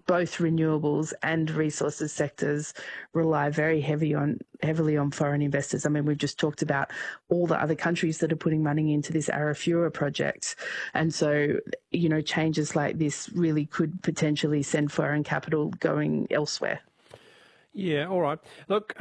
both renewables and resources sectors rely very heavily on foreign investors. I mean, we've just talked about all the other countries that are putting money into this Arafura project. And so, changes like this really could potentially send foreign capital going elsewhere. Yeah, all right. Look,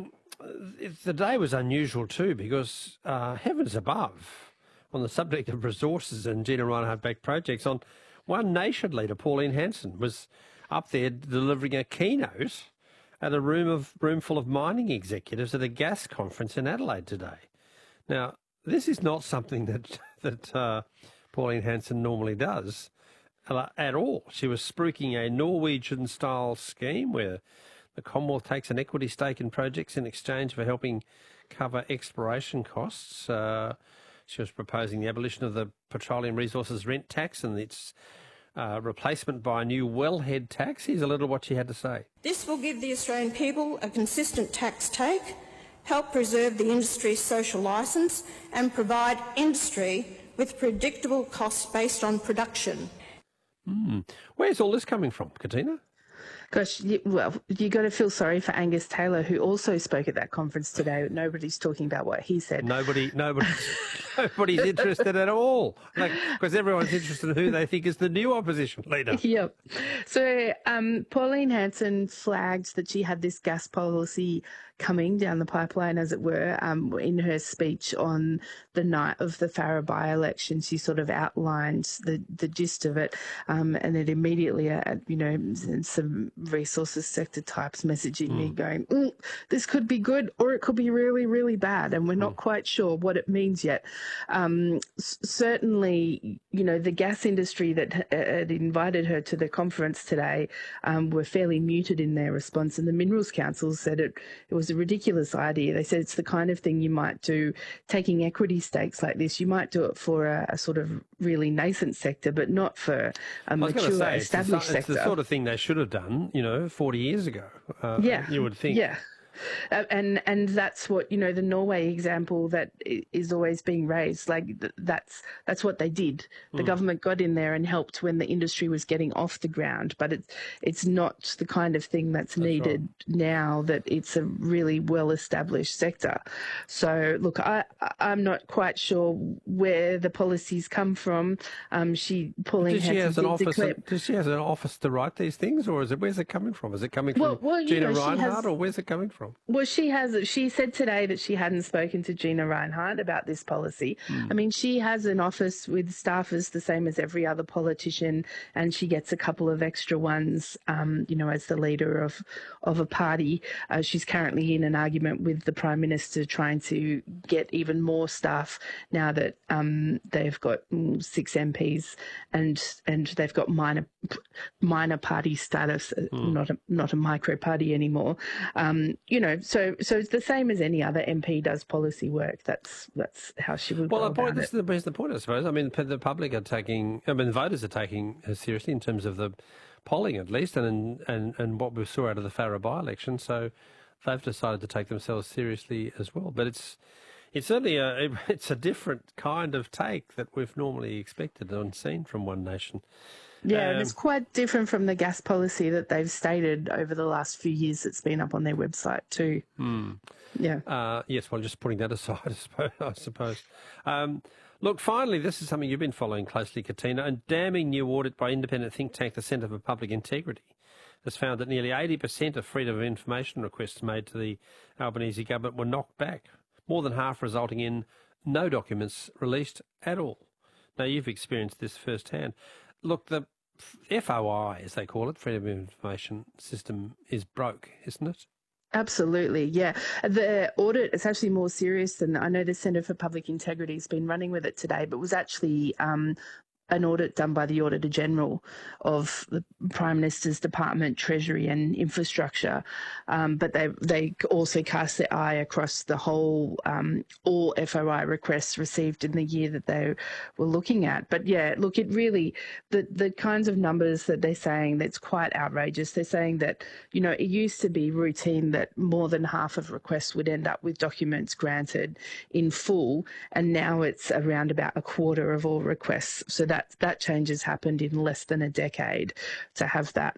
the day was unusual too because heavens above, on the subject of resources and Gina Rinehart-backed projects, on One Nation leader Pauline Hanson was up there delivering a keynote at a room full of mining executives at a gas conference in Adelaide today. Now, this is not something that Pauline Hanson normally does at all. She was spruiking a Norwegian-style scheme where the Commonwealth takes an equity stake in projects in exchange for helping cover exploration costs. She was proposing the abolition of the petroleum resources rent tax and its replacement by a new wellhead tax. Here's a little what she had to say. This will give the Australian people a consistent tax take, help preserve the industry's social licence and provide industry with predictable costs based on production. Where's all this coming from, Katina? Gosh, you got to feel sorry for Angus Taylor, who also spoke at that conference today. Nobody's talking about what he said. Nobody's interested at all, because everyone's interested in who they think is the new opposition leader. Yep. So Pauline Hanson flagged that she had this gas policy coming down the pipeline, as it were, in her speech on the night of the Farrer by-election. She sort of outlined the gist of it, and then immediately, some resources sector types messaging me going, this could be good or it could be really, really bad, and we're not quite sure what it means yet. Certainly, the gas industry that had invited her to the conference today were fairly muted in their response, and the Minerals Council said it was a ridiculous idea. They said it's the kind of thing you might do, taking equity stakes like this, you might do it for a sort of really nascent sector, but not for a mature, established sector. It's the sort of thing they should have done, 40 years ago, you would think. Yeah. And that's what, the Norway example that is always being raised, that's what they did. The government got in there and helped when the industry was getting off the ground, but it's not the kind of thing that's needed right now, that it's a really well-established sector. So, look, I'm not quite sure where the policies come from. Does she have an office to write these things, or where's it coming from? Is it coming from Gina Rinehart, or where's it coming from? Well, she said today that she hadn't spoken to Gina Rinehart about this policy. I mean, she has an office with staffers the same as every other politician, and she gets a couple of extra ones, as the leader of a party. She's currently in an argument with the Prime Minister trying to get even more staff now that they've got 6 MPs and they've got minor party status, not a micro party anymore. So it's the same as any other MP does policy work. That's how she would go about it. This is the point, I suppose. I mean, the public are voters are taking seriously in terms of the polling, at least, and what we saw out of the Farrer by-election. So they've decided to take themselves seriously as well. But it's certainly it's a different kind of take that we've normally expected and seen from One Nation. Yeah, and it's quite different from the gas policy that they've stated over the last few years that's been up on their website too. Yeah. Yes, well, just putting that aside, I suppose. Look, finally, this is something you've been following closely, Katina. A damning new audit by independent think tank, the Centre for Public Integrity, has found that nearly 80% of freedom of information requests made to the Albanese government were knocked back, more than half resulting in no documents released at all. Now, you've experienced this firsthand. Look, the FOI, as they call it, Freedom of Information System, is broke, isn't it? Absolutely, yeah. The audit is actually more serious than, I know the Centre for Public Integrity has been running with it today, but was actually an audit done by the Auditor General of the Prime Minister's Department, Treasury and Infrastructure. But they also cast their eye across the whole, all FOI requests received in the year that they were looking at. But yeah, look, it really, the kinds of numbers that they're saying, that's quite outrageous. They're saying that, it used to be routine that more than half of requests would end up with documents granted in full, and now it's around about a quarter of all requests. So that change has happened in less than a decade, to have that